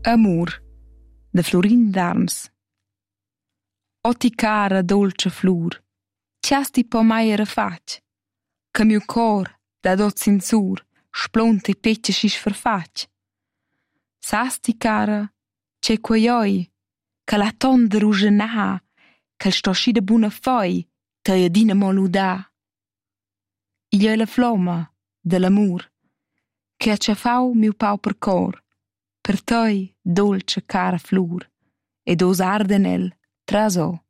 Amur, da Florin d'Arms. O ti cara dolce flur, ciasti po mai era fatg, che miu cor da dot sinsur splonta e petga schisch farfatg. Sas ti cara, c'è quei oi, che la ton da ruschenà, che sto schi da buna foi, te adina mo ludà. Igl è la flomma de l'amur, che ha ciafau miu pauper cor, per tei dolce cara flur, ed os arden el tras o.